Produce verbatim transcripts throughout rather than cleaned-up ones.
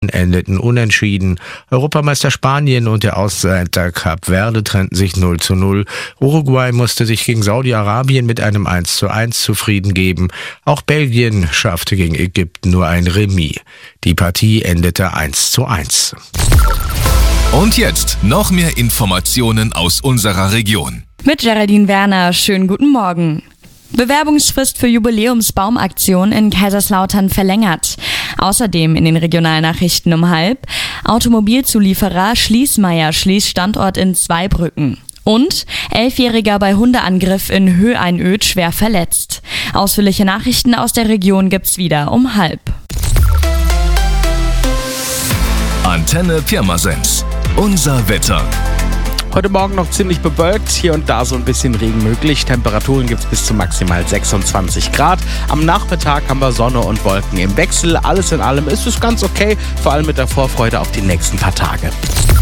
endeten unentschieden. Europameister Spanien und der Außenseiter Kap Verde trennten sich null zu null. Uruguay musste sich gegen Saudi-Arabien mit einem eins zu eins zufrieden geben. Auch Belgien schaffte gegen Ägypten nur ein Remis. Die Partie endete eins zu eins. Und jetzt noch mehr Informationen aus unserer Region. Mit Geraldine Werner, schönen guten Morgen. Bewerbungsfrist für Jubiläumsbaumaktion in Kaiserslautern verlängert. Außerdem in den Regionalnachrichten um halb. Automobilzulieferer Schließmeier schließt Standort in Zweibrücken. Und Elfjähriger bei Hundeangriff in Höheinöd schwer verletzt. Ausführliche Nachrichten aus der Region gibt's wieder um halb. Antenne Pirmasens. Unser Wetter. Heute Morgen noch ziemlich bewölkt, hier und da so ein bisschen Regen möglich. Temperaturen gibt es bis zu maximal sechsundzwanzig Grad. Am Nachmittag haben wir Sonne und Wolken im Wechsel. Alles in allem ist es ganz okay, vor allem mit der Vorfreude auf die nächsten paar Tage.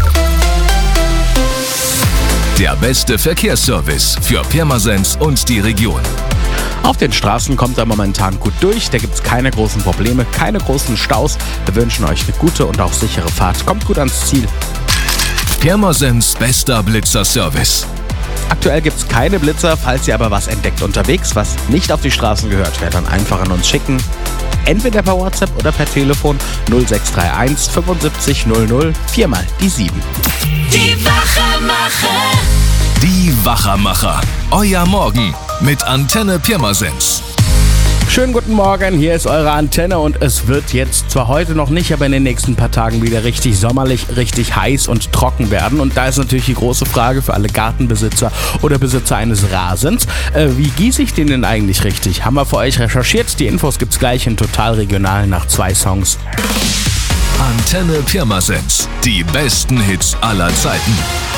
Der beste Verkehrsservice für Pirmasens und die Region. Auf den Straßen kommt er momentan gut durch, da gibt es keine großen Probleme, keine großen Staus. Wir wünschen euch eine gute und auch sichere Fahrt. Kommt gut ans Ziel. Pirmasens bester Blitzerservice. Aktuell gibt es keine Blitzer, falls ihr aber was entdeckt unterwegs, was nicht auf die Straßen gehört, wäre dann einfach an uns schicken. Entweder per WhatsApp oder per Telefon null sechs drei eins fünfundsiebzig null null, viermal die sieben. Die Wachermacher. Die Wachermacher. Euer Morgen mit Antenne Pirmasens. Schönen guten Morgen, hier ist eure Antenne und es wird jetzt zwar heute noch nicht, aber in den nächsten paar Tagen wieder richtig sommerlich, richtig heiß und trocken werden. Und da ist natürlich die große Frage für alle Gartenbesitzer oder Besitzer eines Rasens, äh, wie gieße ich den denn eigentlich richtig? Haben wir für euch recherchiert, die Infos gibt's gleich in Total Regional nach zwei Songs. Antenne Pirmasens, die besten Hits aller Zeiten.